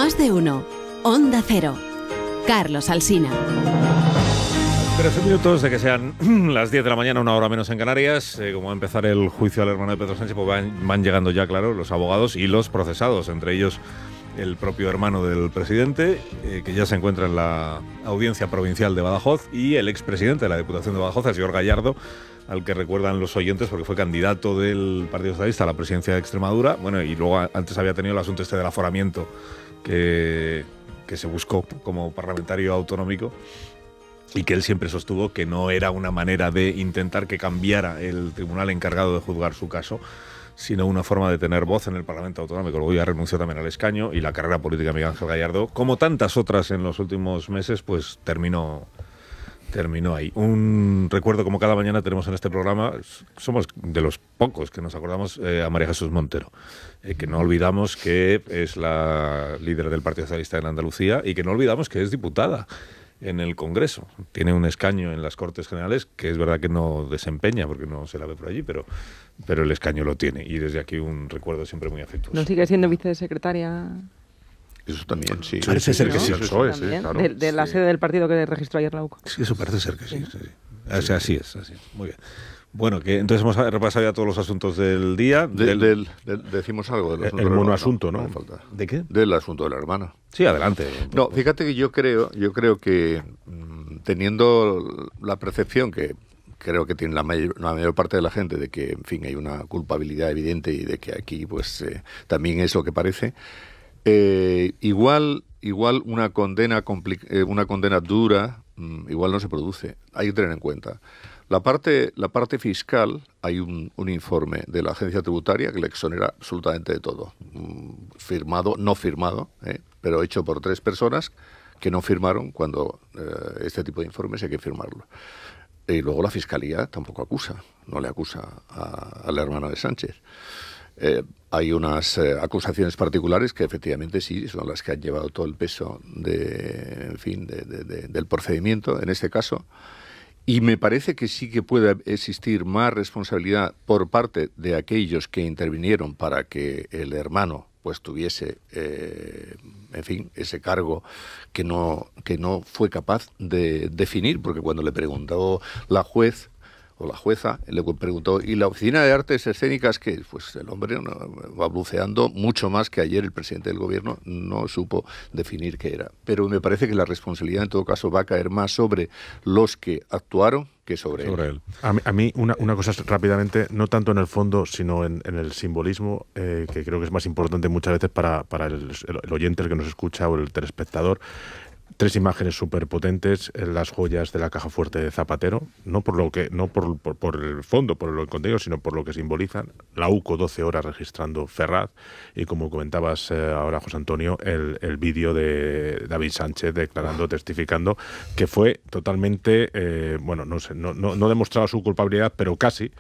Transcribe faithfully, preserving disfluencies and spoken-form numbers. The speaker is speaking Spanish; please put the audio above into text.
Más de uno. Onda Cero. Carlos Alsina. trece minutos de que sean las diez de la mañana, una hora menos en Canarias. Eh, como va a empezar el juicio al hermano de Pedro Sánchez, pues van, van llegando ya, claro, los abogados y los procesados, entre ellos el propio hermano del presidente, eh, que ya se encuentra en la audiencia provincial de Badajoz, y el expresidente de la Diputación de Badajoz, el señor Gallardo, al que recuerdan los oyentes porque fue candidato del Partido Socialista a la presidencia de Extremadura. Bueno, y luego antes había tenido el asunto este del aforamiento que, que se buscó como parlamentario autonómico, y que él siempre sostuvo que no era una manera de intentar que cambiara el tribunal encargado de juzgar su caso, sino una forma de tener voz en el Parlamento Autonómico. Luego ya renunció también al escaño, y la carrera política de Miguel Ángel Gallardo, como tantas otras en los últimos meses, pues terminó, terminó ahí. Un recuerdo, como cada mañana tenemos en este programa, somos de los pocos que nos acordamos, eh, a María Jesús Montero, eh, que no olvidamos que es la líder del Partido Socialista en Andalucía, y que no olvidamos que es diputada en el Congreso. Tiene un escaño en las Cortes Generales, que es verdad que no desempeña porque no se la ve por allí, pero, pero el escaño lo tiene, y desde aquí un recuerdo siempre muy afectuoso. ¿No sigue siendo vicesecretaria? Eso también, sí. Parece ser que sí. Eso es, sí, claro. De, de la sí. sede del partido que registró ayer la U C O. Sí, eso parece ser que sí. sí, sí. Así, así es, así es. Muy bien. Bueno, que entonces hemos repasado ya todos los asuntos del día. De, del, del, del, decimos algo del asunto el monoasunto, ¿no? No, no falta. ¿De qué? Del asunto de la hermana. Sí, adelante. No, fíjate que yo creo, yo creo que mmm, teniendo la percepción que creo que tiene la mayor, la mayor parte de la gente de que, en fin, hay una culpabilidad evidente y de que aquí, pues, eh, también es lo que parece. Eh, igual, igual una condena, compli- eh, una condena dura, mmm, igual no se produce. Hay que tener en cuenta. La parte, la parte fiscal, hay un, un informe de la agencia tributaria que le exonera absolutamente de todo. Firmado, no firmado, ¿eh? pero hecho por tres personas que no firmaron cuando eh, este tipo de informes hay que firmarlo. Y luego la fiscalía tampoco acusa, no le acusa a, a la hermana de Sánchez. Eh, hay unas eh, acusaciones particulares que efectivamente sí son las que han llevado todo el peso de, en fin, de, de, de, del procedimiento en este caso. Y me parece que sí que puede existir más responsabilidad por parte de aquellos que intervinieron para que el hermano pues tuviese, eh, en fin, ese cargo que no, que no fue capaz de definir, porque cuando le preguntó la juez o la jueza, le preguntó, ¿y la Oficina de Artes Escénicas qué? Pues el hombre no, va buceando mucho más que ayer el presidente del gobierno no supo definir qué era. Pero me parece que la responsabilidad en todo caso va a caer más sobre los que actuaron que sobre, sobre él. él. A mí, a mí una, una cosa rápidamente, no tanto en el fondo, sino en, en el simbolismo, eh, que creo que es más importante muchas veces para, para el, el, el oyente, el que nos escucha, o el telespectador. Tres imágenes súper potentes, las joyas de la caja fuerte de Zapatero, no por lo que, no por, por, por el fondo, por el contenido, sino por lo que simbolizan. La U C O doce horas registrando Ferraz, y como comentabas eh, ahora, José Antonio, el, el vídeo de David Sánchez declarando, testificando, que fue totalmente, eh, bueno, no sé, no, no, no demostraba su culpabilidad, pero casi,